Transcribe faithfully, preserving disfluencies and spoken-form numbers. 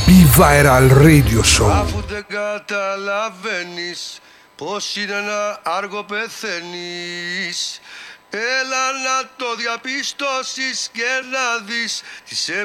B-Viral Radio Show. Αφού δεν καταλαβαίνεις πως είναι ένα άργο πεθαίνεις, έλα να το διαπιστώσεις και να δεις τις